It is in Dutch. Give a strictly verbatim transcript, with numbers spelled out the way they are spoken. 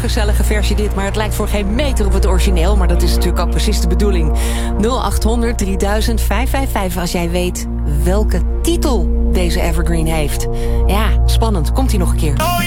gezellige versie dit, maar het lijkt voor geen meter op het origineel. Maar dat is natuurlijk ook precies de bedoeling. nul acht honderd drieduizend vijfhonderdvijfenvijftig als jij weet welke titel deze evergreen heeft. Ja, spannend. Komt ie nog een keer. Oh,